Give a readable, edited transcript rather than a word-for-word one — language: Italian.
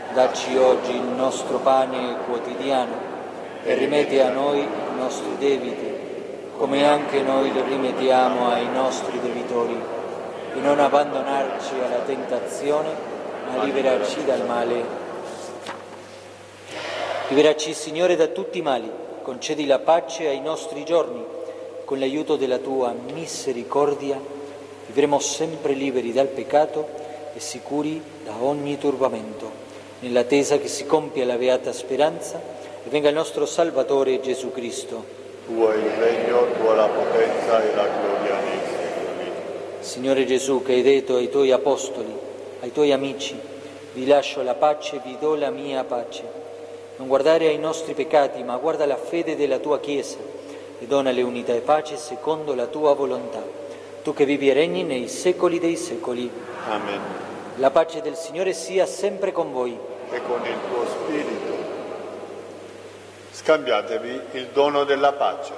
Dacci oggi il nostro pane quotidiano e rimetti a noi i nostri debiti, come anche noi li rimettiamo ai nostri debitori, e non abbandonarci alla tentazione, ma liberaci dal male. Liberaci, Signore, da tutti i mali, concedi la pace ai nostri giorni, con l'aiuto della Tua misericordia vivremo sempre liberi dal peccato e sicuri da ogni turbamento, nell'attesa che si compia la beata speranza e venga il nostro Salvatore Gesù Cristo. Tuo è il regno, tua la potenza e la gloria nei secoli. Signore Gesù, che hai detto ai Tuoi apostoli, ai Tuoi amici, vi lascio la pace, vi do la mia pace. Non guardare ai nostri peccati, ma guarda la fede della Tua Chiesa e donale unità e pace secondo la Tua volontà. Tu che vivi e regni nei secoli dei secoli. Amen. La pace del Signore sia sempre con voi. E con il tuo spirito. Scambiatevi il dono della pace.